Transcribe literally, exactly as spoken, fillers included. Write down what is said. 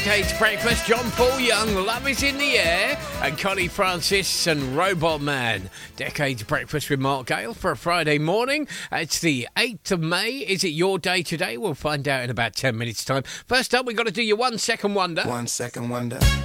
Decades Breakfast. John Paul Young, Love Is In The Air, and Connie Francis and Robot Man. Decades Breakfast with Mark Gale for a Friday morning. It's the eighth of May. Is it your day today? We'll find out in about ten minutes' time. First up, we've got to do your one second wonder. One second wonder.